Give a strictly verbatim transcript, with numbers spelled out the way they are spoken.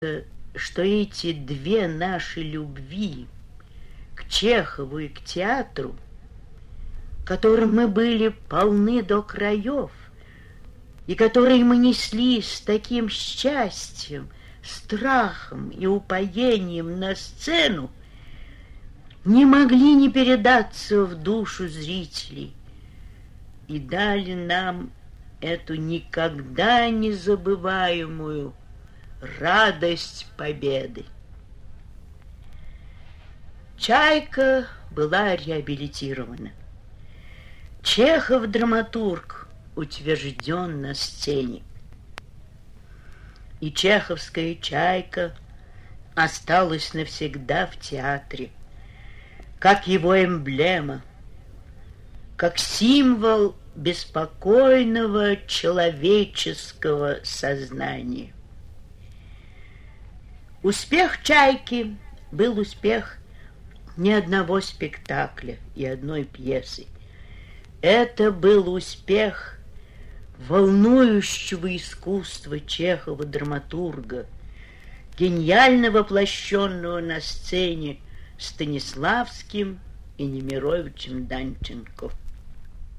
что эти две наши любви к Чехову и к театру, которым мы были полны до краев, и которые мы несли с таким счастьем, страхом и упоением на сцену, не могли не передаться в душу зрителей и дали нам эту никогда не забываемую радость победы. «Чайка» была реабилитирована. Чехов, драматург, утвержден на сцене. И чеховская «Чайка» осталась навсегда в театре, как его эмблема, как символ беспокойного человеческого сознания. Успех «Чайки» был успех не одного спектакля и одной пьесы. Это был успех волнующего искусства Чехова, драматурга, гениально воплощенного на сцене Станиславским и Немировичем Данченко.